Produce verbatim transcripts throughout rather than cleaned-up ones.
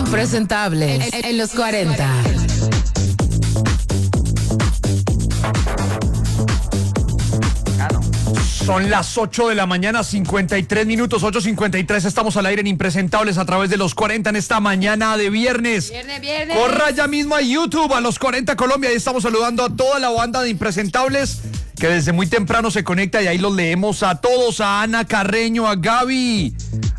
Impresentable en, en los cuarenta. Son las ocho de la mañana, cincuenta y tres minutos, ocho cincuenta y tres. Estamos al aire en Impresentables a través de los cuarenta en esta mañana de viernes. Viernes, viernes. Corra ya mismo a YouTube, a los cuarenta Colombia. Y estamos saludando a toda la banda de Impresentables que desde muy temprano se conecta y ahí los leemos a todos. A Ana Carreño, a Gaby.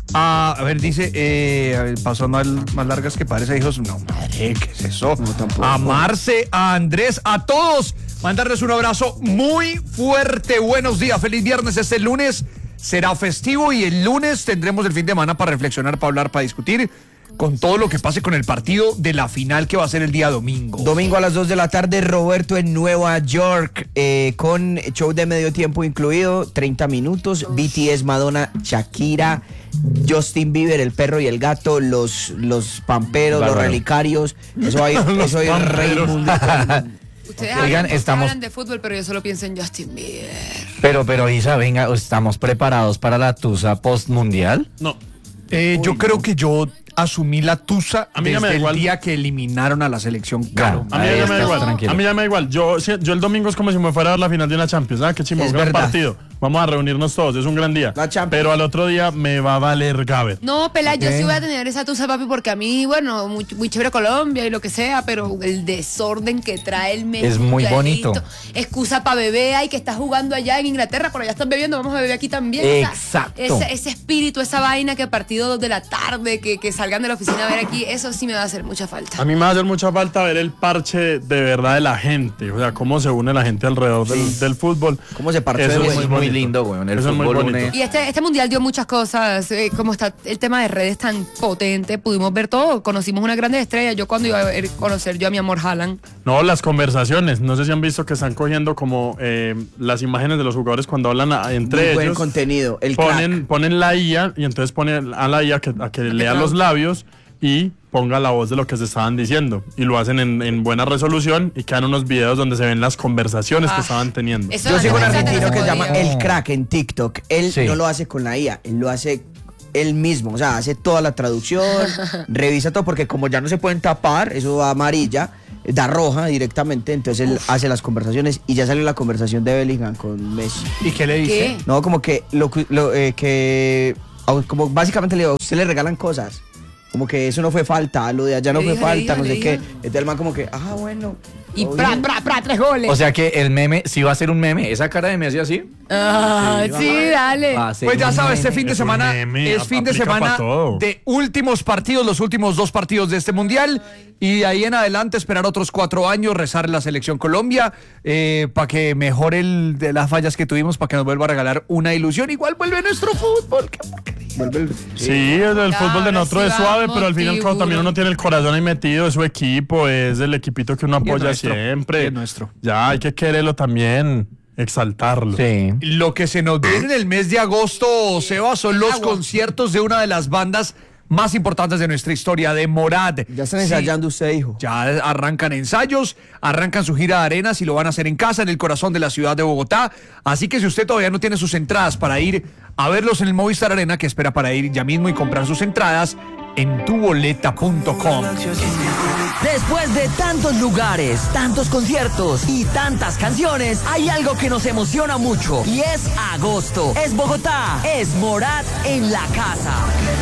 A, a ver, dice, eh, a ver, pasó más, más largas que parece, hijos. No, madre, ¿qué es eso? No, tampoco. A Marce, a Andrés, a todos. Mandarles un abrazo muy fuerte. Buenos días, feliz viernes. Este lunes será festivo y el lunes tendremos el fin de semana para reflexionar, para hablar, para discutir con todo lo que pase con el partido de la final que va a ser el día domingo. Domingo a las dos de la tarde, Roberto en Nueva York, eh, con show de medio tiempo incluido, treinta minutos, B T S, Madonna, Shakira, Justin Bieber, el perro y el gato, los, los pamperos, Bárbaro. Los relicarios, eso hay, eso hay rey mundial. Ustedes Oigan, hablan, estamos- hablan de fútbol, pero yo solo pienso en Justin Bieber. Pero, pero Isa, venga, ¿estamos preparados para la tusa post-mundial? No. Eh, yo creo que yo asumí la tusa A mí ya me da desde el igual. día que eliminaron a la selección. Claro. A mí Ahí ya me da estás igual. tranquilo. A mí ya me da igual. Yo, si- yo el domingo es como si me fuera a ver la final de una Champions. ¿Sabes qué chimbo? Es Gran verdad. partido. Vamos a reunirnos todos. Es un gran día. La Champions. Pero al otro día me va a valer Gaber. No, Pela, yo Ok. sí voy a tener esa tusa, papi, porque a mí, bueno, muy, muy chévere Colombia y lo que sea, pero el desorden que trae el México. Es muy bonito. Excusa para beber, ay, que estás jugando allá en Inglaterra, pero ya están bebiendo, vamos a beber aquí también. O sea, Exacto. ese, ese espíritu, esa vaina que partido dos de la tarde, que, que salgan de la oficina a ver aquí, eso sí me va a hacer mucha falta. A mí me va a hacer mucha falta ver el parche de verdad de la gente. O sea, cómo se une la gente alrededor del, del fútbol. ¿Cómo se parte Eso de es bueno? Es muy bonito. lindo, güey. El Eso es muy fútbol bonito. une. Y este, este mundial dio muchas cosas, eh, como está el tema de redes tan potente, pudimos ver todo, conocimos una grande estrella. Yo cuando iba a ver- conocer yo a mi amor Haaland, No, las conversaciones. No sé si han visto que están cogiendo como eh, las imágenes de los jugadores cuando hablan a- entre Muy buen ellos. contenido, el ponen, crack. ponen la I A y entonces ponen a la I A que, a que lea los labios y ponga la voz de lo que se estaban diciendo. Y lo hacen en, en buena resolución y quedan unos videos donde se ven las conversaciones Ah, que estaban teniendo. eso Yo sigo un antes argentino no que se se llama podía. El Crack en TikTok. Él Sí. no lo hace con la I A, él lo hace él mismo. O sea, hace toda la traducción, revisa todo, porque como ya no se pueden tapar, eso va amarilla, da roja directamente. Entonces él hace las conversaciones y ya salió la conversación de Bellingham con Messi. ¿Y qué le dice? ¿Qué? No, como que, lo, que- lo, eh, que a- como básicamente le, a usted le regalan cosas. Como que eso no fue falta, lo de allá no Le fue dijo, le falta, dijo, no le sé qué. dijo. Entonces el man como que, ah, bueno. Y todo pra, bien. pra, pra, tres goles. O sea que el meme sí va a ser un meme. Esa cara de Messi así. Ah, sí, dale. Va a ser Pues ya un sabes, este meme. fin de Es un semana meme, es fin de aplica semana pa' todo. de últimos partidos, los últimos dos partidos de este mundial. Y de ahí en adelante esperar otros cuatro años, rezar la selección Colombia eh, para que mejore el de las fallas que tuvimos, para que nos vuelva a regalar una ilusión. Igual vuelve nuestro fútbol. qué porquería. Vuelve el- Sí, el, el Ya, fútbol de ahora nosotros sí es suave, vamos, pero al final tiburón. también uno tiene el corazón ahí metido, es su equipo, es el equipito que uno Y es apoya nuestro, siempre. y es nuestro. Ya, hay que quererlo también, exaltarlo. Sí. Lo que se nos viene en el mes de agosto, Seba, son los Agua. conciertos de una de las bandas más importantes de nuestra historia, de Morad. Ya están Sí. ensayando usted, hijo. Ya arrancan ensayos, arrancan su gira de arenas y lo van a hacer en casa, en el corazón de la ciudad de Bogotá. Así que si usted todavía no tiene sus entradas para ir a verlos en el Movistar Arena, que espera para ir ya mismo y comprar sus entradas en tu boleta punto com. Después de tantos lugares, tantos conciertos y tantas canciones, hay algo que nos emociona mucho y es agosto. Es Bogotá, es Morad en la casa.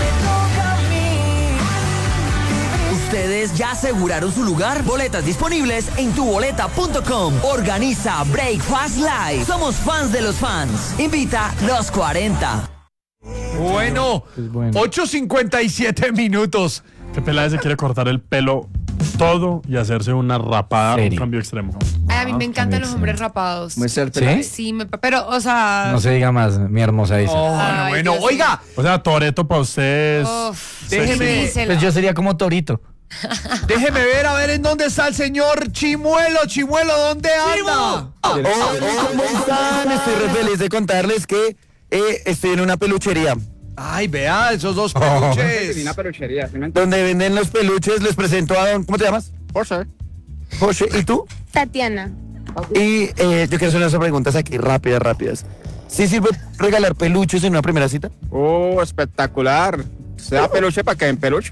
¿Ustedes ya aseguraron su lugar? Boletas disponibles en tu boleta punto com. Organiza Breakfast Live. Somos fans de los fans. Invita los cuarenta. Bueno, Es bueno. ocho cincuenta y siete minutos. Que Peláez se quiere cortar el pelo todo y hacerse una rapada, un ¿Serio? cambio extremo. Ay, a mí me encantan también los sí. hombres rapados. Muestra el ¿Sí? pelaje. Sí, me- pero, o sea. No se diga más, mi hermosa Isa. Oh, Ay, bueno, Dios oiga, O sea, Toreto para ustedes. Uf, déjeme- sí, se la- Pues yo sería como Torito. déjeme ver a ver en dónde está el señor Chimuelo. Chimuelo, ¿dónde anda? Hola, ¿cómo están? Estoy re feliz de contarles que eh, estoy en una peluchería Ay, vea, esos dos peluches. donde venden los peluches. Les presento a don, ¿cómo te llamas? José. José, ¿y tú? Tatiana. Y eh, yo quiero hacer unas preguntas aquí rápidas, rápidas. ¿Sí sirve regalar peluches en una primera cita? Oh, espectacular. ¿Se da peluche para que en peluche?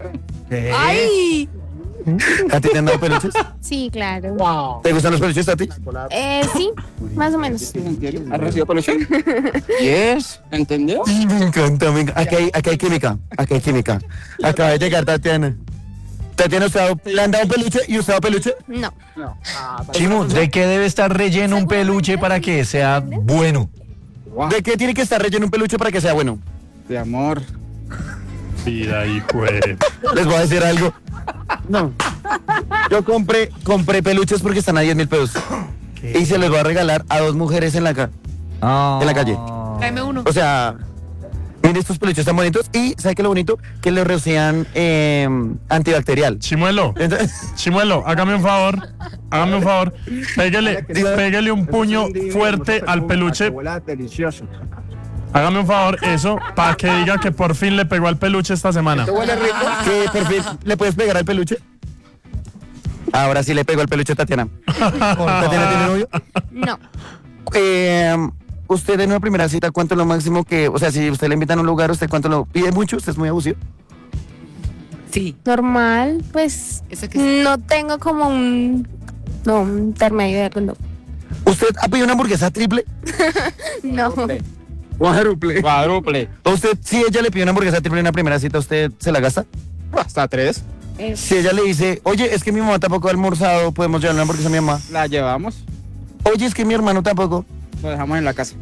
¡Ay! ¿A ti te han dado peluches? Sí, claro. ¿Te gustan los peluches a ti? Eh, sí, más o menos. ¿Has recibido peluche? Yes, ¿entendió? Sí, me encanta, me encanta. Aquí hay, aquí hay química, aquí hay química. Acaba de llegar Tatiana. Tatiana, ¿usted ha- ¿le han dado un peluche y usted ha dado peluche? No. Chimo, ¿de qué debe estar relleno un peluche para que sea bueno? ¿De qué tiene que estar relleno un peluche para que sea bueno? De amor. Vida, hijo de... Les voy a decir algo. No. Yo compré, compré peluches porque están a diez mil pesos. Y se los voy a regalar a dos mujeres en la, ca- en la calle. Tráeme uno. O sea, miren estos peluches tan bonitos. Y ¿sabe qué es lo bonito? Que les rocian eh, antibacterial. Chimuelo, Entonces, Chimuelo, hágame un favor, hágame un favor, pégale, pégale un puño fuerte al peluche, Delicioso. hágame un favor, eso, para que diga que por fin le pegó al peluche esta semana. ¿Huele rico? ¿qué, por fin, ¿le puedes pegar al peluche? Ahora sí le pego al peluche a Tatiana. ¿Tatiana tiene novio? No. Eh, usted en una primera cita, ¿cuánto es lo máximo que, o sea, si usted le invita a un lugar, usted cuánto lo pide mucho? ¿Usted es muy abusivo? Sí. Normal, pues Eso que sí. no tengo como un, no, un intermedio de no. ¿Usted ha pedido una hamburguesa triple? No. Cuádruple. Cuádruple. ¿O usted, si ella le pide una hamburguesa triple en una primera cita, usted se la gasta? Hasta tres. Si ella le dice, oye, es que mi mamá tampoco ha almorzado, podemos llevar una hamburguesa a mi mamá. La llevamos. Oye, es que mi hermano tampoco. Lo dejamos en la casa.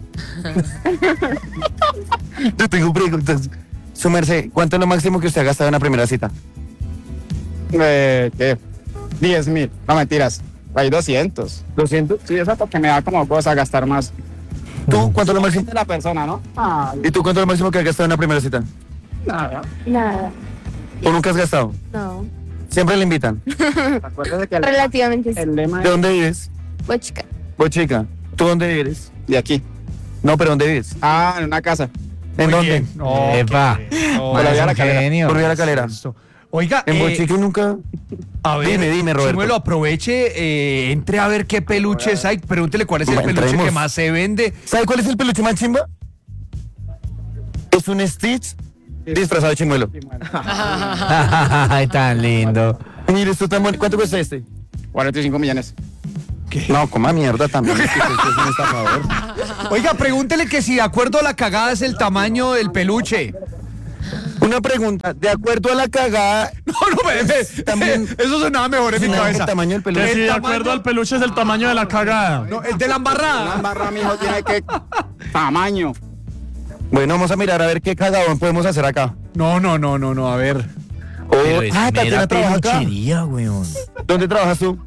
Yo tengo preguntas. Su merced, ¿cuánto es lo máximo que usted ha gastado en una primera cita? Eh, ¿qué? diez mil. No, mentiras. Hay doscientos. ¿doscientos? Sí, eso porque me da como cosa gastar más. ¿Tú cuánto es lo máximo? De la persona, ¿no? Ah, ¿Y tú cuánto es lo máximo que has gastado en una primera cita? nada. Nada. ¿O nunca has gastado? No. Siempre le invitan. Acuérdate que el, Relativamente sí. el lema ¿De dónde vives? Bochica. Pues chica, ¿tú dónde eres? de aquí. No, pero ¿dónde vives? Ah, en una casa. ¿En dónde? No, Epa. no, Por la vía de la Es un Calera. genio. Por Vía la Calera. Oiga, En eh, Bochica nunca. a ver, Dime, dime, Roberto. Chimuelo, aproveche, eh, entre a ver qué peluches hay. Pregúntele cuál es el Bueno, peluche entremos. que más se vende. ¿Sabe cuál es el peluche más chimba? Es un Stitch disfrazado de chimuelo. Ay, tan lindo. Mire, esto tan bonito. ¿Cuánto cuesta este? cuarenta y cinco millones. No, coma mierda también. Es que usted es un estafador. Oiga, pregúntele que si de acuerdo a la cagada es el tamaño del peluche. Una pregunta, de acuerdo a la cagada, No, no, me, me- También- eso sonaba mejor en mi ¿no? el cabeza. tamaño del Que peluche. si de tamaño- acuerdo al peluche es el tamaño de la cagada. No, el de la La embarrada. barra, mijo, tiene que tamaño. Bueno, vamos a mirar a ver qué cagadón podemos hacer acá. No, no, no, no, no, a ver. Oh, Pero es ah, mera Tatiana trabaja acá. peluchería, weón. ¿Dónde trabajas tú?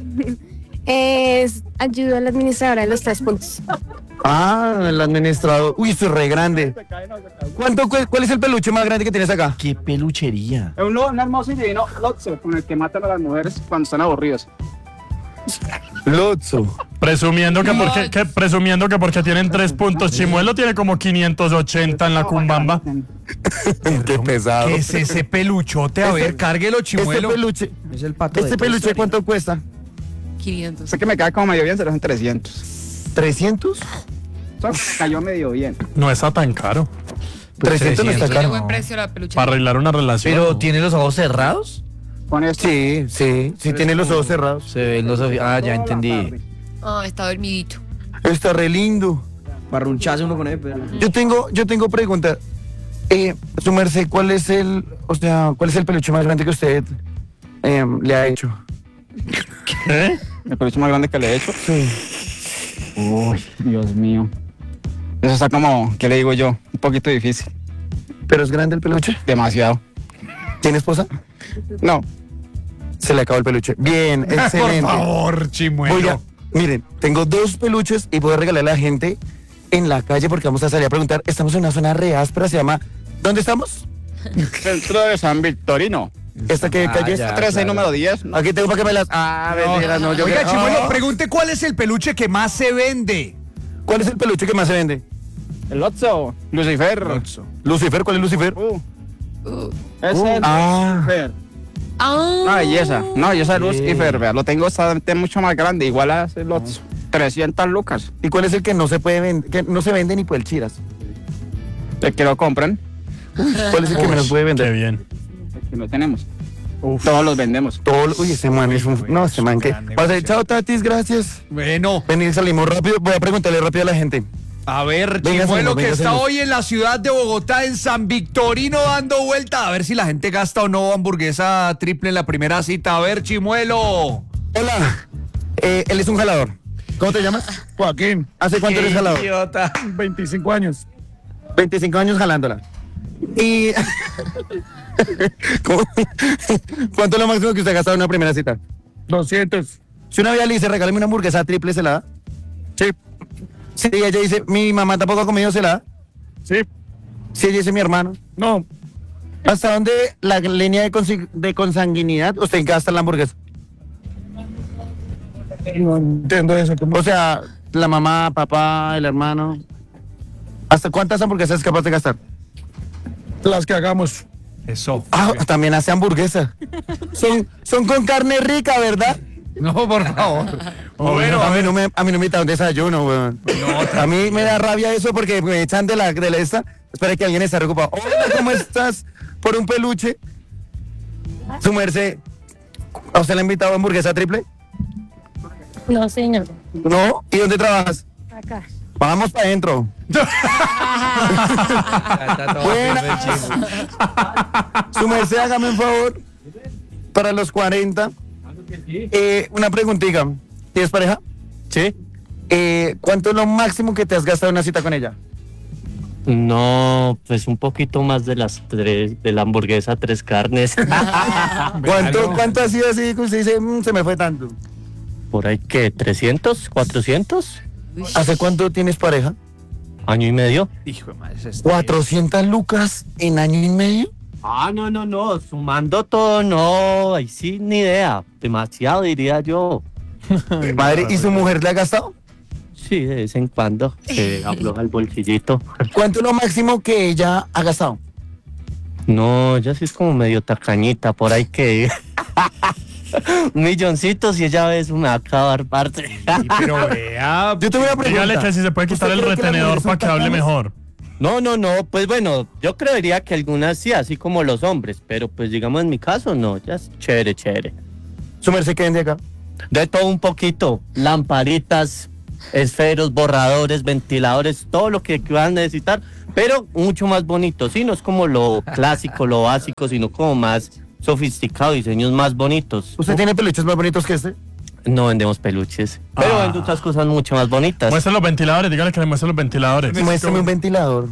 Es ayuda a la administradora de los tres puntos. Ah, el administrador. Uy, esto es re grande. ¿Cuánto, cu- ¿Cuál es el peluche más grande que tienes acá? Qué peluchería. Es un, un hermoso y divino Lotso con el que matan a las mujeres cuando están aburridos. Lotso. Presumiendo que porque, que, presumiendo que porque tienen tres puntos. Chimuelo tiene como quinientos ochenta en la cumbamba. Qué pesado. ¿Qué es ese peluchote? A ver, cárguelo, Este Chimuelo. peluche, Es el pato. este de Toy peluche, Story. ¿cuánto cuesta? quinientos. Sé que me cae como medio bien, se lo hacen trescientos. ¿trescientos? O sea, cayó medio bien. No está tan caro. trescientos no está Tiene caro. buen precio la peluche. Para arreglar una relación. Pero ¿no? ¿tiene los ojos cerrados? Con esto. Sí, sí, sí tiene los ojos cerrados. Se ven los ojos. Ah, ya entendí. Ah, está dormidito. Está re lindo. Barruncharse uno con él, pero... Yo tengo, yo tengo pregunta. Eh, su merced, ¿cuál es el, o sea, cuál es el peluche más grande que usted eh, le ha hecho? ¿Qué? El peluche más grande que le he hecho. Sí. Uy, Dios mío. Eso está como, ¿qué le digo yo? Un poquito difícil. ¿Pero es grande el peluche? Demasiado. ¿Tiene esposa? No. Se le acabó el peluche. Bien, Por excelente. favor, Chimuelo. Oiga, miren, tengo dos peluches y puedo regalarle a la gente en la calle porque vamos a salir a preguntar. Estamos en una zona re áspera, se llama... ¿Dónde estamos? Centro de San Victorino. ¿Esta qué calle es? ya. trece, número diez. Aquí tengo para que me las... Ah, mentiras, no, yo... Oiga, creo- Chimuelo, Ah. pregunte cuál es el peluche que más se vende. ¿Cuál es el peluche que más se vende? El Lotso. Lucifer. Lucifer, ¿cuál es Lucifer? Uh. Es Uh, el ah. Lucifer. Ah. Una belleza. Una belleza de Lucifer, vea. Lo tengo bastante mucho más grande. Igual a el Lotso. trescientas lucas. ¿Y cuál es el que no se puede vender, que no se vende ni por el chiras? El que lo compran. ¿Cuál es el que menos puede Qué vender? bien. El que lo tenemos. Uf. Todos los vendemos. Todo, uy, ese man es un... No, ese man que... Pase, chao, Tatis, gracias. Bueno. Vení, salimos rápido. Voy a preguntarle rápido a la gente. A ver, Venga, Chimuelo, señor, que venga, está señor. hoy en la ciudad de Bogotá, en San Victorino, dando vuelta. A ver si la gente gasta o no hamburguesa triple en la primera cita. A ver, Chimuelo. Hola. Eh, él es un jalador. ¿Cómo te llamas? Joaquín, ¿Hace cuánto eres jalador? Idiota. veinticinco años. veinticinco años jalándola. Y... ¿Cómo? ¿Cuánto es lo máximo que usted ha gastado en una primera cita? doscientos. Si una vez le dice, regálame una hamburguesa triple, ¿se la da? Sí. Si ella dice, mi mamá tampoco ha comido, ¿se la da? Sí. Si ella dice, mi hermano. No. ¿Hasta dónde la línea de, consi- de consanguinidad usted gasta en la hamburguesa? No entiendo eso. O sea, la mamá, papá, el hermano. ¿Hasta cuántas hamburguesas es capaz de gastar? Las que hagamos. Eso. Ah, también hace hamburguesa. Son, son con carne rica, ¿verdad? No, por favor. Bueno, a mí no me, a mí no me invita a un desayuno, weón. A mí me da rabia eso porque me echan de la, de la esta. Espera que alguien está preocupado. Hola, ¿cómo estás? Por un peluche. Su merced, ¿a usted le ha invitado a hamburguesa triple? No, señor. No. ¿Y dónde trabajas? Acá. Vamos para adentro. Buenas. Su merced, hágame un favor. Para los cuarenta. Eh, una preguntita. ¿Tienes pareja? Sí. Eh, ¿Cuánto es lo máximo que te has gastado en una cita con ella? No, pues un poquito más de las tres, de la hamburguesa, tres carnes. ¿Cuánto, ¿Cuánto ha sido así que usted dice, "Mm, se me fue tanto"? Por ahí que, ¿trescientos? ¿cuatrocientos? ¿Hace cuánto tienes pareja? Año y medio. Hijo de madre, ese es- ¿cuatrocientas lucas en año y medio? Ah, no, no, no, sumando todo, no, ahí sí, ni idea. Demasiado, diría yo. Madre, ¿y su mujer le ha gastado? Sí, de vez en cuando se afloja el bolsillito. ¿Cuánto es lo máximo que ella ha gastado? No, ya sí es como medio tacañita, por ahí que... Un milloncito, si ella ve eso me va a acabar parte. Pero vea. Yo te voy a preguntar. Dígale que si se puede quitar ¿Usted el cree que las retenedor mujeres son para que hable tacañas? mejor. No, no, no, pues bueno, yo creería que algunas sí, así como los hombres, pero pues digamos en mi caso no, ya es chévere, chévere. ¿Su merced qué vende acá? De todo un poquito, lamparitas, esferos, borradores, ventiladores, todo lo que van a necesitar, pero mucho más bonito, sí, no es como lo clásico, lo básico, sino como más sofisticado, diseños más bonitos. ¿Usted tiene peluches más bonitos que este? No vendemos peluches, pero Ah. vendo otras cosas mucho más bonitas. Muestra los ventiladores, dígale que le muestre los ventiladores. Muéstrame un ventilador.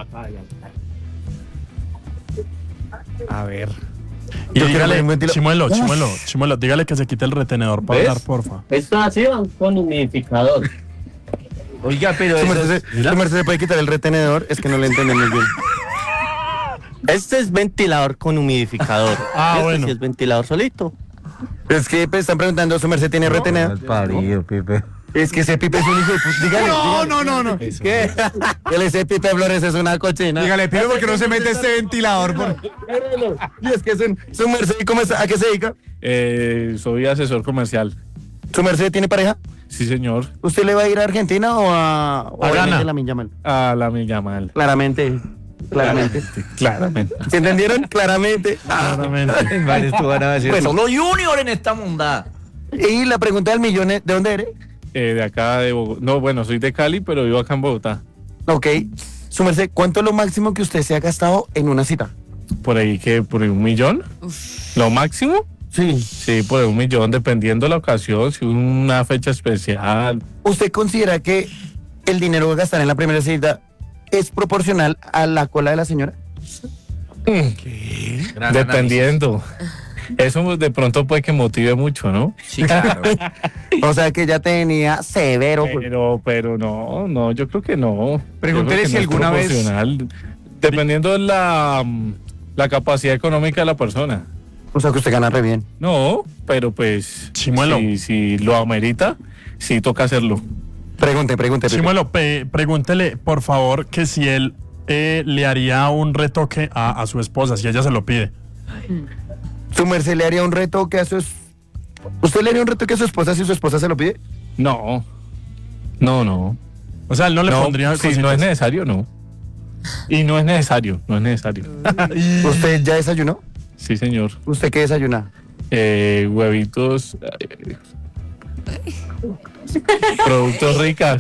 A ver. Y Yo quiero dígale, ver un ventila- Chimuelo, Uf. Chimuelo, Chimuelo, dígale que se quite el retenedor para ¿Ves? hablar, porfa. Esto así van con humidificador. Oiga, pero Su eso merced, es- su merced se puede quitar el retenedor, es que no le entendemos bien. Este es ventilador con humidificador. Ah, este bueno. sí es ventilador solito. Es que pues, están preguntando, ¿su merced tiene retenedor? Parido, Pipe. Es que ese Pipe es un hijo de puta. Dígale, No, dígale. no, no, no. ¿Qué? Dígale, ese Pipe Flores es una cochina. Dígale, Pipe, porque no se mete este ventilador. Por... Y es que es un- su merced, ¿cómo está? ¿A qué se dedica? Eh, soy asesor comercial. ¿Su merced tiene pareja? Sí, señor. ¿Usted le va a ir a Argentina o a, o A Ghana. la Minyamal? A la Milla Mal. Claramente. Claramente. Claramente. ¿Se entendieron? Claramente. Claramente. Vale, tú van a decir, Bueno. solo Junior en esta mundada. Y la pregunta del millón es, ¿de dónde eres? Eh, de acá de Bogotá. No, bueno, soy de Cali, pero vivo acá en Bogotá. Ok. Su merced, ¿cuánto es lo máximo que usted se ha gastado en una cita? Por ahí que por ahí un millón. ¿Lo máximo? Sí. Sí, por ahí un millón, dependiendo de la ocasión, si una fecha especial. ¿Usted considera que el dinero que gastar en la primera cita es proporcional a la cola de la señora? Gran Dependiendo. Eso de pronto puede que motive mucho, ¿no? análisis. Sí, claro. O sea que ya tenía severo. Pero, pero no, no, yo creo que no. Pregúntele Yo creo que si no es alguna vez- proporcional. Dependiendo de la, mm, la capacidad económica de la persona. O sea que usted gana re bien. No, pero pues. Chimuelo. Si, si lo amerita, sí toca hacerlo. Pregunte, pregunte. Pipe. Chimuelo, pe- pregúntele, por favor, que si él eh, le haría un retoque a, a su esposa, si ella se lo pide. ¿Su merced le haría un retoque a su es- ¿Usted le haría un retoque a su esposa si su esposa se lo pide? No. No, no. O sea, él no le No, pondría si no cositas. es necesario, no. Y no es necesario, no es necesario. ¿Usted ya desayunó? Sí, señor. ¿Usted qué desayuna? Eh, huevitos. eh, productos ricas.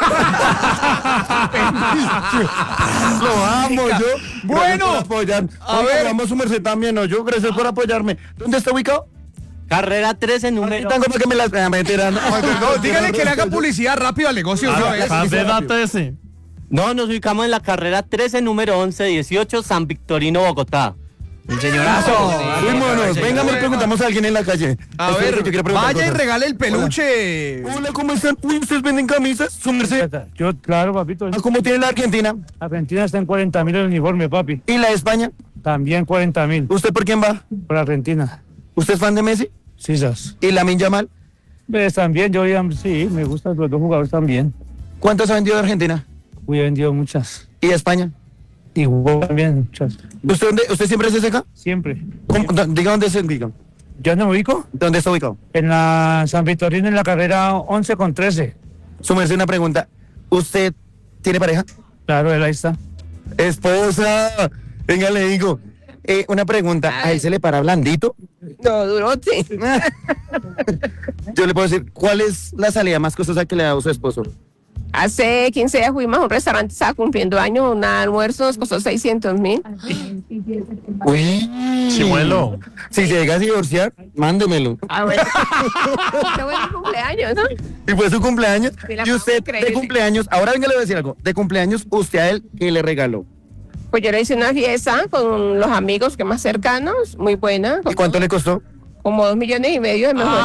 Lo amo yo. Bueno, Gracias por apoyar. a Oiga, ver. vamos su merced también, ¿no? Yo, gracias por apoyarme. ¿Dónde está ubicado? Carrera trece, número... Tengo que me la... Ah, mentira, no. No, dígale que le haga publicidad rápido al negocio. Ah, una vez. Carrera trece. No, nos ubicamos en la carrera trece, número once dieciocho, San Victorino, Bogotá. El señorazo. Fuímonos. Venga, me preguntamos a alguien en la calle. A Espere, ver, yo quiero preguntar vaya y cosas. regale el peluche. Hola, ¿cómo están? Uy, ¿ustedes venden camisas? ¿Su merced? Yo, claro, papito. Ah, ¿cómo tiene la Argentina? Argentina está en cuarenta mil el uniforme, papi. ¿Y la de España? También cuarenta mil. ¿Usted por quién va? Por Argentina. ¿Usted es fan de Messi? Sí, sos. ¿Y Lamine Yamal? Pues también, yo ya- sí, me gustan los dos jugadores también. ¿Cuántos ha vendido de Argentina? Uy, he vendido muchas. ¿Y de España? Igual también, muchas. ¿Usted, dónde, ¿Usted siempre se seca? Siempre. ¿Cómo? Do- Diga dónde se ubica. ¿Yo no me ubico? ¿Dónde está ubicado? En la San Victorino, en la carrera once con trece. Su merced, una pregunta. ¿Usted tiene pareja? Claro, él ahí está. Esposa. Venga, le digo. Eh, una pregunta. ¿A él se le para blandito? No, durote. Yo le puedo decir, ¿cuál es la salida más costosa que le ha dado su esposo? Hace quince días fuimos a un restaurante, estaba cumpliendo año, un almuerzo nos costó seiscientos mil. Uy. Chimuelo. Si se llega a divorciar, mándemelo. Ah, bueno. Este fue mi cumpleaños, ¿no? Y fue su cumpleaños. Sí, la Y usted, pasamos de increíble. cumpleaños, ahora venga, le voy a decir algo. De cumpleaños, ¿usted a él qué le regaló? Pues yo le hice una fiesta con los amigos que más cercanos, muy buena. ¿Y cuánto le costó? Como dos millones y medio de mejor.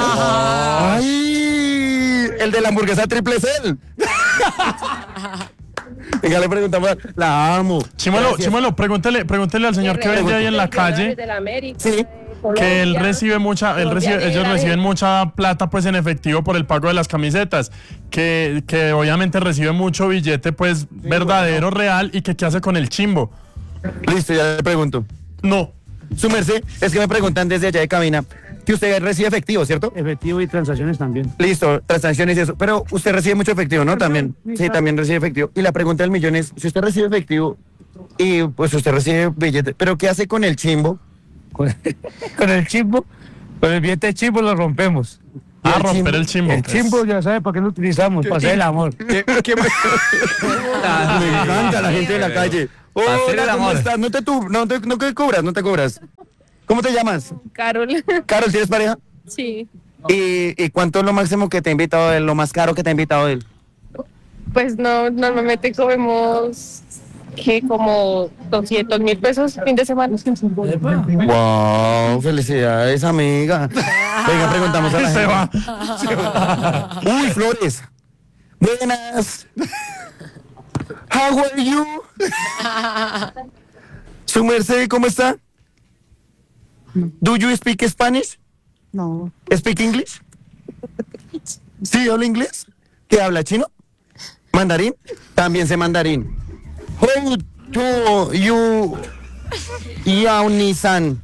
¡Ay! El de la hamburguesa triple cel. Venga, le preguntamos. La amo. Chimuelo, Gracias. Chimuelo, pregúntele, pregúntele al señor que vende ahí en la calle Sí. que él recibe mucha, él recibe, ellos reciben mucha plata pues en efectivo por el pago de las camisetas, que, que obviamente recibe mucho billete pues verdadero, real, y que qué hace con el chimbo. Listo, ya le pregunto. No. Su merced, es que me preguntan desde allá de cabina que usted recibe efectivo, ¿cierto? Efectivo y transacciones también. Listo, transacciones y eso. Pero usted recibe mucho efectivo, ¿no? También. Sí, también recibe efectivo. Y la pregunta del millón es, si usted recibe efectivo y pues usted recibe billete, ¿pero qué hace con el chimbo? Con, con el chimbo, con el billete de chimbo lo rompemos. Ah, el romper chimbo? el chimbo. El chimbo ya sabe para qué lo utilizamos, para hacer el amor. ¿Qué- qué- Me encanta la gente de la calle. Para hacer Hola, el ¿cómo amor. estás? No te, tu, no, te, no te cobras, no te cobras. ¿Cómo te llamas? Carol. Carol, ¿tienes pareja? Sí. ¿Y, ¿Y cuánto es lo máximo que te ha invitado él, lo más caro que te ha invitado él? Pues no, normalmente comemos que como doscientos mil pesos fin de semana. Wow, felicidades, amiga. Venga, preguntamos a la Se gente. va. Se va. Uy, Flores. Buenas. How are you? Su merced, ¿cómo está? Do you speak Spanish? No. ¿Speak English? ¿Sí habla inglés? ¿Qué habla chino? ¿Mandarín? También sé mandarín. How do you Yao Nissan?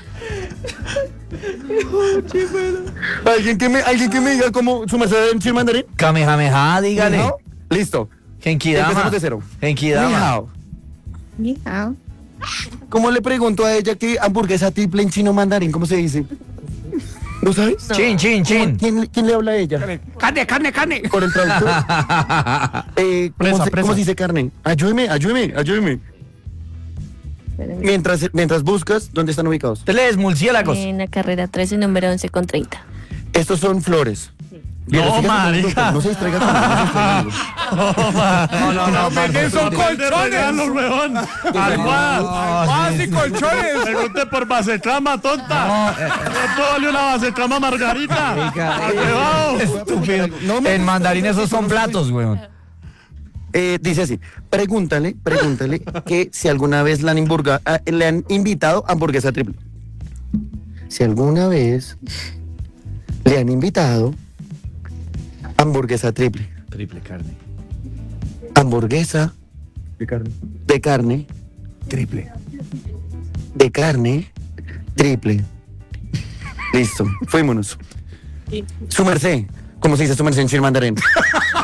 ¿Alguien que me, alguien que me diga cómo su merced en chino mandarín? Kamehameha, dígale. Ni hao. Listo. Genkidama. Empezamos de cero. Genkidama. Ni hao. Ni hao. ¿Cómo le pregunto a ella que hamburguesa triple en chino mandarín? ¿Cómo se dice? ¿No sabes? Chin, chin, chin. ¿Quién, quién le habla a ella? Carne, carne, carne. Por el traductor. Eh, ¿cómo, Presa, se, presa. ¿Cómo se dice carne? Ayúdeme, ayúdeme, ayúdeme. Mientras, mientras buscas, ¿dónde están ubicados? Usted lees murciélagos. En la carrera trece, número once con treinta. Estos son flores. Bien, No, síganse con marica. nosotros, no se distraiga con nosotros, no se distraiga con nosotros. No, no, no. Venden son colchones. Regalo, weón. Almohadas. Almohadas y colchones. Pregunte por basecama, tonta. ¿Cuánto vale una basecama margarita? Arribao. Estúpido. En mandarín esos son platos, weón. Eh, dice así, pregúntale, pregúntale que si alguna vez le han, imburga- ah, le han invitado a hamburguesa triple. Si alguna vez le han invitado a hamburguesa triple. Triple carne. Hamburguesa De carne. de carne, Triple. de carne, triple. Listo, fuímonos. Su merced, ¿cómo se dice su merced en chino mandarín?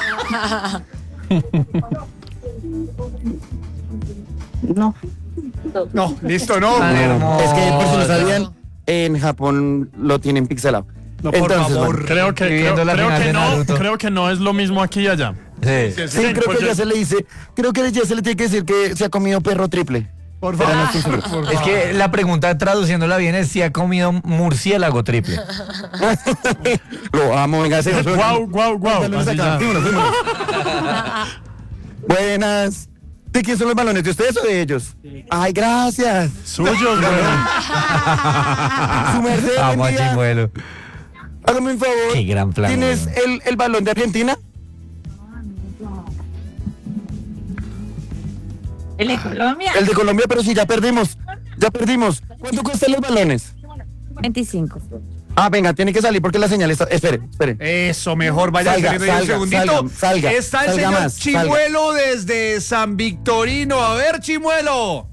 No. segundo. No, listo, no. Es que por si no sabían, en Japón lo tienen pixelado. No, por Entonces, favor. bueno. Creo que, creo, Viviendo la creo final que de no, Naruto. creo que no es lo mismo aquí y allá. Sí. Sí, creo pues que yo- ya se le dice, creo que ya se le tiene que decir que se ha comido perro triple. Por Pero favor. no estoy seguro. Es que la pregunta traduciéndola bien es si ha comido murciélago triple. Lo amo, venga, se Guau, guau, guau. Balones Así acá, ya. vámonos, vámonos. Buenas. ¿De quién son los balones? ¿De ustedes o de ellos? Ay, gracias. Suyos, güey. Su merced, Vamos a buen día. Chimuelo. Hágame un favor. Qué gran plan. ¿Tienes güey. el, el balón de Argentina? ¿El de Colombia? El de Colombia, pero sí, ya perdimos. Ya perdimos. ¿Cuánto cuestan los balones? veinticinco. Ah, venga, tiene que salir porque la señal está... Espere, espere. Eso, mejor, vaya Salga, saliendo ahí un salga, segundito. salga, salga, Está el salga señor más, Chimuelo desde San Victorino. A ver, Chimuelo.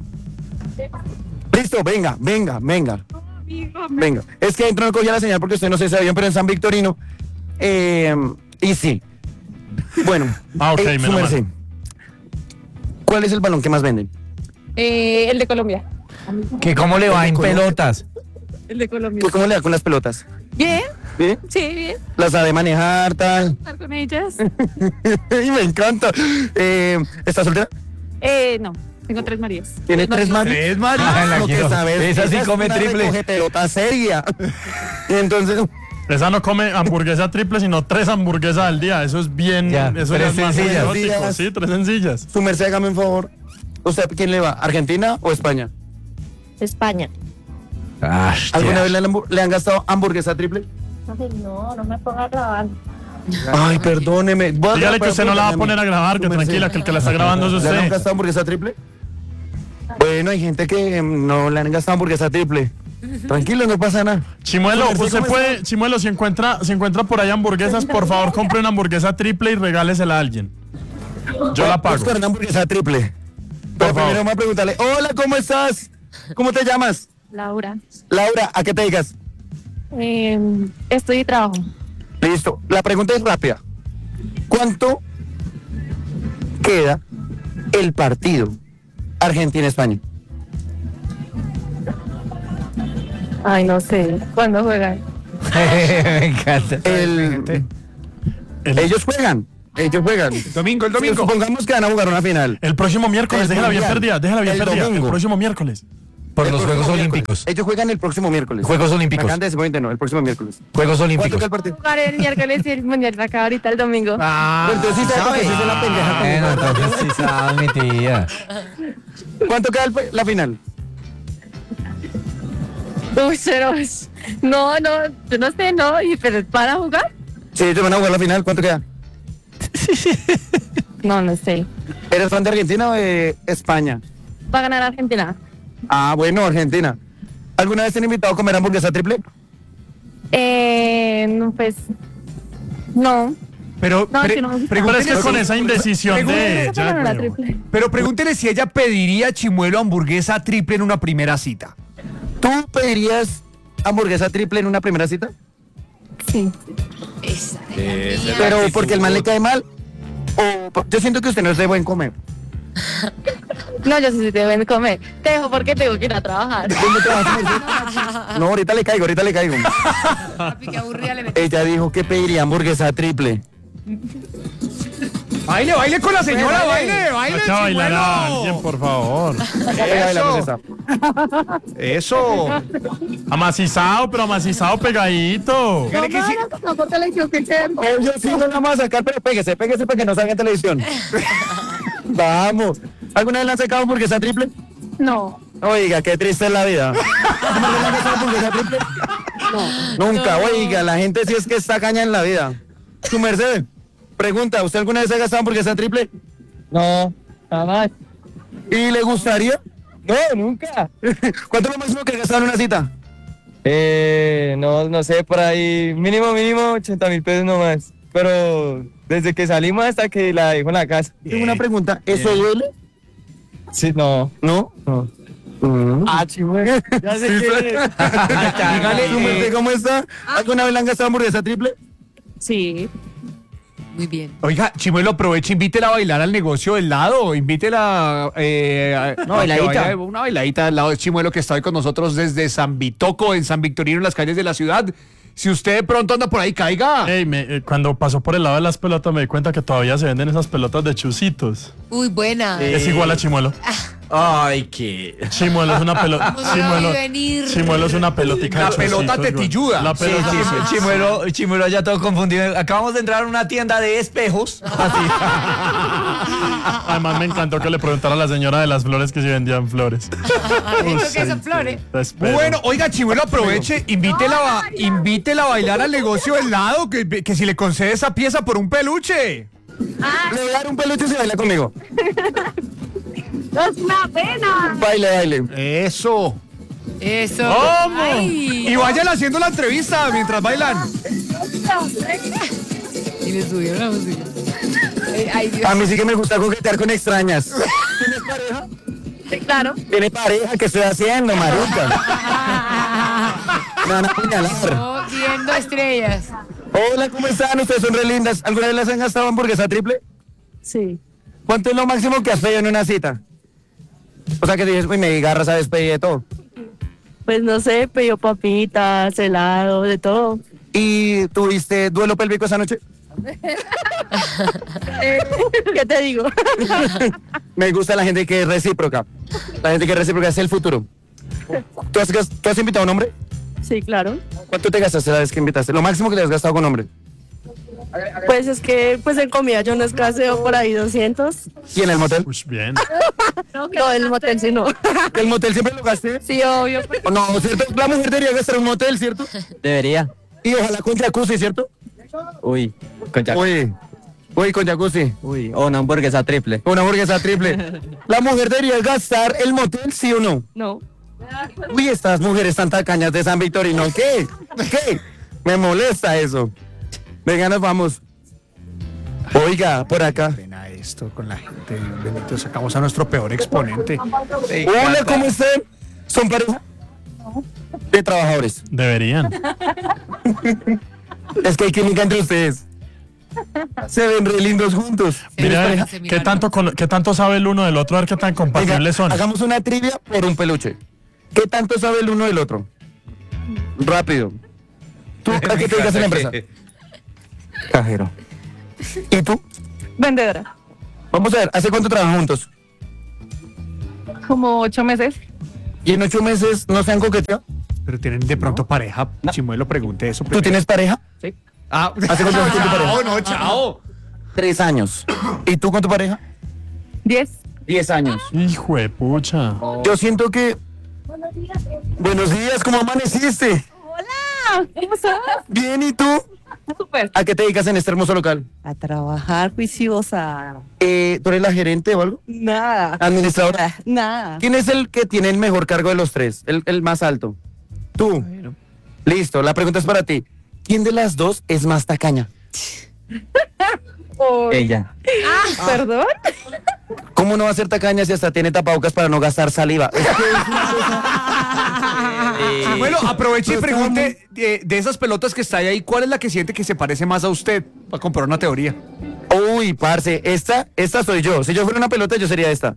Listo, venga, venga, venga. Venga. Es que dentro no cogía la señal porque usted no se sabía, pero en San Victorino. Eh, y sí. Bueno. Ah, ok, eh, su menos merced. mal. ¿Cuál es el balón que más venden? Eh, el de Colombia. ¿Que cómo le va El de en Colombia. pelotas? El de Colombia. ¿Cómo le da con las pelotas? Bien, ¿Sí? sí, bien. ¿Las sabe manejar, tal? Estar con ellas. Y me encanta. Eh, ¿Está soltera? Eh, no, tengo tres maridos. ¿Tiene tres maridos? Tres maridos. Ah, La lo que quiero. sabes. Esa sí es come una triple. recogetelota seria. Y entonces... Esa no come hamburguesa triple, sino tres hamburguesas al día. Eso es bien. Ya, eso tres ya es más sencillas. erótico. Sí, tres sencillas. Su merced, hágame un favor. ¿Usted quién le va? ¿Argentina o España? España. Ah, ¿Alguna vez le han, hambu- le han gastado hamburguesa triple? No, no me ponga a grabar. Ay, perdóneme. Voy a Dígale grabar que usted no la va a para poner a grabar, que Su merced. tranquila, que el que la está grabando es ¿Le han usted. gastado hamburguesa triple? Bueno, hay gente que em, no le han gastado hamburguesa triple. Tranquilo, no pasa nada. Chimuelo, Su merced, usted ¿cómo puede, está? Chimuelo, si encuentra, si encuentra por ahí hamburguesas, por favor, compre una hamburguesa triple y regálesela a alguien. Yo la pago. Buscar una hamburguesa triple. Pero favor. primero vamos a preguntarle, hola, ¿cómo estás? ¿Cómo te llamas? Laura. Laura, ¿a qué te digas? Eh, estudio y trabajo. Listo. La pregunta es rápida. ¿Cuánto queda el partido Argentina-España? Ay, no sé. ¿Cuándo juegan? Me encanta. El, ellos juegan. Ellos juegan. Domingo, el domingo. Supongamos que van a jugar una final. El próximo miércoles, El déjala bien mundial. perdida, déjala bien El perdida. domingo. El próximo miércoles. Por El los próximo Juegos miércoles. Olímpicos. Ellos juegan el próximo miércoles. Juegos Me Olímpicos. acaban de decir, "Bueno, no, el próximo miércoles. Juegos ¿Cuánto Olímpicos. queda el partido? Jugar el miércoles y el mundial se acaba ahorita el domingo. Ah, Pero entonces sí sabe, porque sí se la pendeja conmigo. Bueno, entonces sí sabe, mi tía. ¿Cuánto queda el- la final? Uy, cero. No, no, yo no sé, no. ¿Y pero para jugar? Sí, ellos van a jugar la final. ¿Cuánto queda? No, no sé. ¿Eres fan de Argentina o de España? Va a ganar Argentina. Ah, bueno, Argentina. ¿Alguna vez te han invitado a comer hamburguesa triple? Eh, no, pues. No. Pero, No, pre- sí, no me gusta. Pero es que pregúntele con si- esa indecisión de pregúntele- ella, Para la güey. triple. Pero pregúntele si ella pediría Chimuelo hamburguesa triple en una primera cita. ¿Tú pedirías hamburguesa triple en una primera cita? Sí. Pero porque el man le cae mal. O por- yo siento que usted no es de buen comer. No, yo sí te deben comer. Te dejo porque tengo que ir a trabajar. ¿Dónde te vas a meter? No, ahorita le caigo, ahorita le caigo. Papi, qué aburrida le metí. Ella dijo que pediría hamburguesa triple. Baile, baile con la señora, Baile, baile, baile, Saca a bailar a Chimuelo. alguien, por favor. Venga, bailamos esa. Eso. Amacizado, pero amacizado pegadito. Dígale que sí. No, por televisión, que chévere. Ellos sí no la vamos a sacar, pero péguese, péguese para que no salga en televisión. Vamos. ¿Alguna vez le han sacado hamburguesa triple? No. Oiga, qué triste es la vida. ¿Alguna vez le han sacado hamburguesa triple? No. Nunca, oiga, la gente sí es que está caña en la vida. Su merced, pregunta, ¿usted alguna vez ha gastado hamburguesa triple? No, jamás. ¿Y le gustaría? No, nunca. ¿Cuánto es lo máximo que ha gastado en una cita? Eh, no, no sé, por ahí, mínimo, mínimo, ochenta mil pesos nomás. Pero desde que salimos hasta que la dejo en la casa. Tengo una pregunta, ¿eso duele? Sí, no. ¿No? No. Mm. Ah, chihuahua. Ya sé qué es. Dígale, su merced, ¿cómo está? ¿Alguna vez le han gastado hamburguesa triple? Sí. Muy bien. Oiga, Chimuelo, aproveche, invítela a bailar al negocio del lado, invítela eh, a, No, a que bailadita. vaya- una bailadita al lado de Chimuelo, que está hoy con nosotros desde San Vitoco, en San Victorino, en las calles de la ciudad. Si usted de pronto anda por ahí, caiga. Ey, me- eh, cuando pasó por el lado de las pelotas me di cuenta que todavía se venden esas pelotas de chusitos. Uy, buena. Es igual a Chimuelo. Ay, qué. Chimuelo es una pelota. No la Chimuelo, vi venir. Chimuelo es una pelotica. La de pelota chocitos, güey. tetilluda. La Sí, pelota. Chim- Chimuelo, Chimuelo ya todo confundido. Acabamos de entrar a una tienda de espejos. Así. Además me encantó que le preguntara a la señora de las flores que si vendían flores. Eso que son flores. Te espero. Bueno, oiga, Chimuelo, aproveche, invítela, a ba- invítela a bailar al negocio del lado, que, que si le concede esa pieza por un peluche. Le voy a dar un peluche si baila conmigo. No es una pena. Baile, baile. Eso. Eso. ¿Cómo? Ay. Y vayan haciendo la entrevista mientras bailan. Y le subieron la música. Ay, ay, Dios. A mí sí que me gusta coquetear con extrañas. ¿Tienes pareja? Sí, claro. ¿Tiene pareja? ¿Qué estoy haciendo, maruca? Me van a apuñalar. Oh, viendo estrellas. Hola, ¿cómo están? Ustedes son re lindas. ¿Alguna vez les han gastado hamburguesa triple? Sí. ¿Cuánto es lo máximo que has pedido en una cita? O sea, que dices, uy, me garras a despedir de todo. Pues no sé, pidió papitas, helado, de todo. ¿Y tuviste duelo pélvico esa noche? ¿Qué te digo? Me gusta la gente que es recíproca. La gente que es recíproca es el futuro. ¿Tú has, gas- ¿tú has invitado a un hombre? Sí, claro. ¿Cuánto te gastaste la vez que invitaste? Lo máximo que te has gastado con un hombre. Pues es que pues en comida yo no escaseo por ahí doscientos. ¿Y en el motel? Pues bien. No, el motel sí no. ¿El motel siempre lo gasté? Sí, obvio. ¿O no, cierto? La mujer debería gastar en un motel, ¿cierto? Debería. Y ojalá con jacuzzi, ¿cierto? Uy. Con jac- Uy, uy, con jacuzzi. Uy. O una hamburguesa triple. Una hamburguesa triple. ¿La mujer debería gastar el motel, sí o no? No. Uy, estas mujeres tan tacañas de San Victorino. ¿Qué? ¿Qué? Me molesta eso. Venga, nos vamos. Oiga, por acá. Pena esto con la gente. Bendito, sacamos a nuestro peor exponente. Hola, ¿cómo están? ¿Son pareja? De trabajadores. Deberían. Es que hay química entre ustedes. Se ven re lindos juntos. ¿Tienes Mira, pareja? ¿qué tanto, con- ¿qué tanto sabe el uno del otro? A ver qué tan compatibles Venga, son. hagamos una trivia por un peluche. ¿Qué tanto sabe el uno del otro? Rápido. ¿Tú a qué te dedicas en la empresa? Cajero. ¿Y tú? Vendedora. Vamos a ver, ¿hace cuánto trabajan juntos? Como ocho meses. ¿Y en ocho meses no se han coqueteado? Pero tienen de pronto pareja. Chimuelo, pregunte eso. ¿Tú tienes pareja? Sí. Ah, ¿Hace cuánto tiempo con tu pareja? chao, no, chao. Tres años. ¿Y tú con tu pareja? Diez. Diez años. Hijo de pucha. Yo siento que... Buenos días, ¿cómo amaneciste? Hola, ¿cómo estás? Bien, ¿y tú? Súper. ¿A qué te dedicas en este hermoso local? A trabajar, juiciosa. Eh, ¿Tú eres la gerente o algo? Nada. ¿Administradora? Nada. ¿Quién es el que tiene el mejor cargo de los tres? El, el más alto. Tú. Listo, la pregunta es para ti. ¿Quién de las dos es más tacaña? Ella. Ah, perdón. ¿Cómo no va a ser tacaña si hasta tiene tapabocas para no gastar saliva? Es que es una cosa- Chimuelo, aproveche y Pero pregunte de, de esas pelotas que está ahí, ¿cuál es la que siente que se parece más a usted? Para comprar una teoría. Uy, parce, esta, esta soy yo. Si yo fuera una pelota, yo sería esta.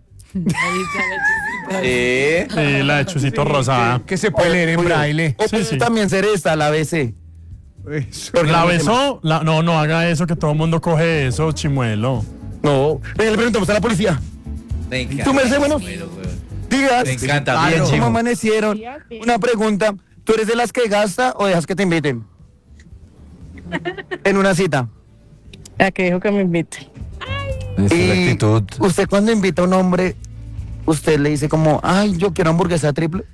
Eh. Sí, la de Chusito Rosada. Que se puede leer en braille. O Sí, puede sí. también ser esta, la B C. Porque ¿La no sé besó? La- no, no haga eso, que todo el mundo coge eso, Chimuelo. más. No. Venga, le preguntamos a la policía. Venga. ¿Tú merced, bueno? Digas. Me encanta, Claro, bien, ¿cómo Chimo. amanecieron? Una pregunta. ¿Tú eres de las que gasta o dejas que te inviten? En una cita. A que dijo que me invite. Esa es la Y actitud. usted cuando invita a un hombre, usted le dice como, ay, yo quiero hamburguesa triple.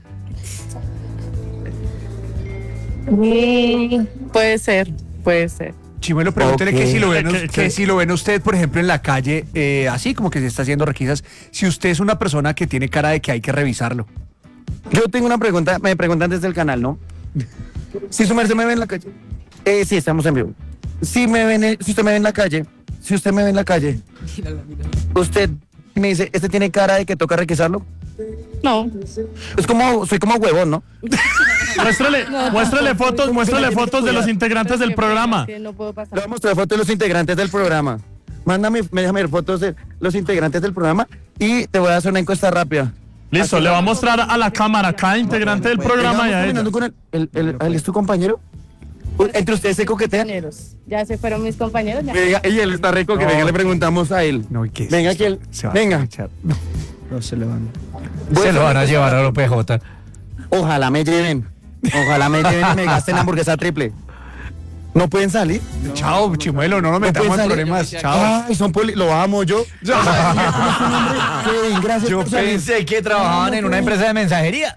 Mm, puede ser, puede ser. Chimuelo, pregúntele Ok. que si lo ven, Que- que, que- si lo ven usted, por ejemplo, en la calle, eh, así como que se está haciendo requisas, si usted es una persona que tiene cara de que hay que revisarlo. Yo tengo una pregunta, me preguntan desde el canal, ¿no? Si su merced me ve en la calle. Eh, sí, estamos en vivo. Si me ven, en- si usted me ve en la calle, si usted me ve en la calle, usted me dice, ¿este tiene cara de que toca requisarlo? No. Es como, soy como huevón, ¿no? Muéstrale, muéstrale fotos, muéstrale fotos de los integrantes del programa. No puedo pasar. Le voy a mostrar fotos de los integrantes del programa. Mándame, déjame ver fotos de los integrantes del programa y te voy a hacer una encuesta rápida. Listo, Aquí le va a vamos. mostrar a la cámara cada integrante del programa y a ella. Con el, el, el- ¿él es tu compañero? ¿Entre ustedes se coquetean? Compañeros. Ya se fueron mis compañeros. Ya. Venga, y él está rico, que venga, le preguntamos a él. No, ¿y qué es Venga, esto? que él. Se va a Venga. echar. No se le van. Se lo van a llevar a lo P J. Ojalá me lleven. Ojalá me lleven y me gasten la hamburguesa triple. ¿No pueden salir? Chao, Chimuelo, no nos metamos en pueden salir. problemas. Chao. Ay, son poli... Lo amo yo. Kevin, gracias Yo por salir. pensé que trabajaban en una empresa de mensajería.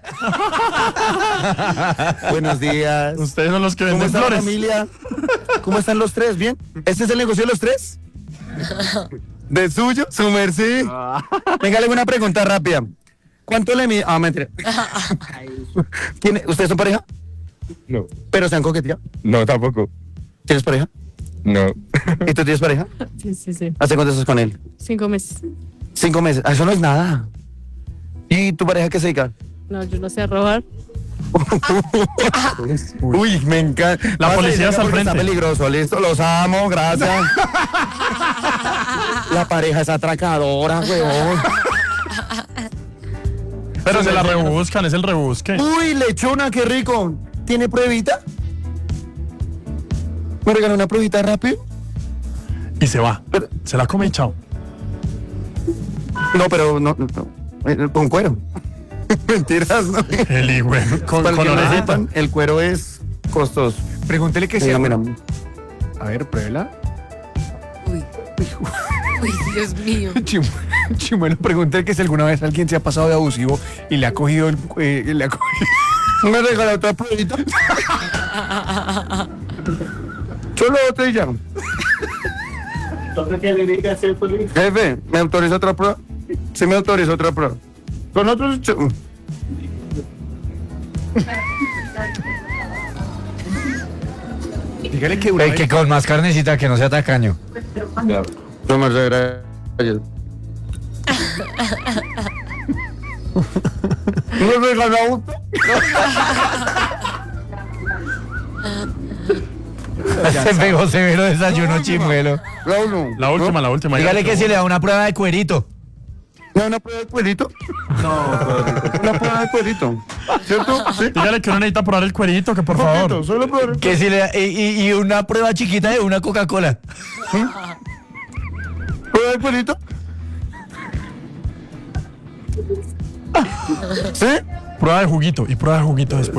Buenos días. Ustedes son los que ¿Cómo venden está la flores. familia? ¿Cómo están los tres? ¿Bien? ¿Este es el negocio de los tres? ¿De suyo? ¿Su merced? Venga, le hago una pregunta rápida. ¿Cuánto le mide? Ah, mentira. ¿Quién- ¿Ustedes son pareja? No. ¿Pero se han coqueteado? No, tampoco. ¿Tienes pareja? No. ¿Y tú tienes pareja? Sí, sí, sí. ¿Hace cuánto estás con él? Cinco meses. Cinco meses. Ah, eso no es nada. ¿Y tu pareja qué se dedica? No, yo no sé robar. Uy, me encanta. La Vas a policía decir está al porque frente. Está peligroso, listo, los amo, gracias. La pareja es atracadora, weón. Pero se la rebuscan, es el rebusque. Uy, lechona, qué rico. ¿Tiene pruebita? ¿Me regaló una pruebita rápido? Y se va. Se la come y chao. No, pero no, no, eh, con cuero. Mentiras, ¿no? El hijo. Con, Para con que no orejita. sepan, el cuero es costoso. Pregúntele que Venga, sea. mira. A ver, pruébela. Uy, Dios mío. Chim- Chimuelo, pregúntele que si alguna vez alguien se ha pasado de abusivo y le ha cogido el. eh, le ha cogido. ¿Me regaló otra pruebita? Solo otra y ya. Jefe, ¿me autoriza otra prueba? Sí, me autoriza otra prueba. Con otros... ch- Dígale que una Ey, vez- que con más carnecita, que no sea tacaño. No, merced, gracias. ¿No me regaló auto? Se pegó severo desayuno, Chimuelo. La uno. La última, la última. Dígale que si le da una prueba de cuerito. ¿No, una prueba de cuerito? No, una prueba de cuerito. ¿Cierto? Sí. Dígale que uno necesita probar el cuerito, que por favor. Solo probar. Que si le da- y, y- y una prueba chiquita de una Coca-Cola. ¿Prueba de cuerito? ¿Sí? Prueba de juguito y prueba de juguito después.